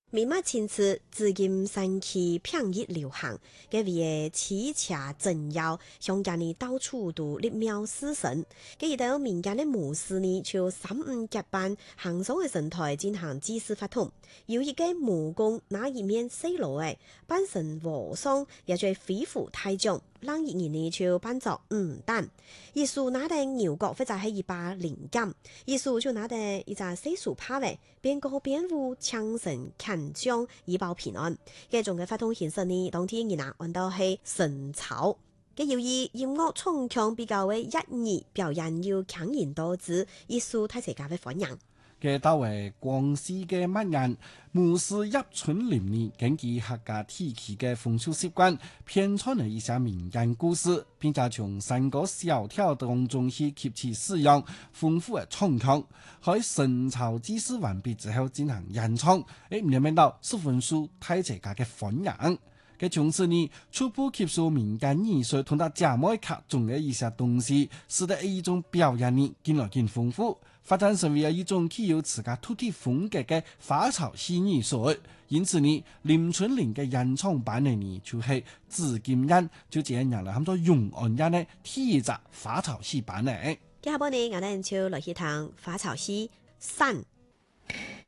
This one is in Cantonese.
明末清初，至今神奇平易流行，嘅為奇邪鎮妖，鄉間呢到處都立廟祀神。嘅一到民間的巫師呢，就3、5結伴行上嘅神台進行祭祀法通。有一個巫公那一面細路嘅，扮成和尚，也就飛虎太將，讓一人呢就扮作吳丹。耶穌拿定牛角或者係一把靈劍，耶穌就拿定一隻細樹帕嘅，邊個邊舞槍神砍將以保平安。嘅種嘅法通形式呢，當天人啊揾到係神草。嘅由於音樂衝強比較為一二表演要強人多姿，耶穌太世界嘅歡迎。 嘅到為廣西嘅乜人，巫師入村林裡，根據客家地區嘅風俗習慣，編創了一些民間故事，並且從3個小調當中去吸取使用豐富嘅唱腔，喺神草祭祀完畢之後進行演唱，唔明到十分受大家嘅歡迎。嘅從此呢，初步吸收民間藝術同埋節目劇中嘅一些東西，使得一種表演呢更來更豐富，發展成為一種具有自家土地風格嘅花草戲藝術。因此呢，林春林嘅演唱版呢，就係至今日就這樣啦，咁多永安人呢第一隻花草戲版呢。 接下來呢，我哋就來去聽花草戲散。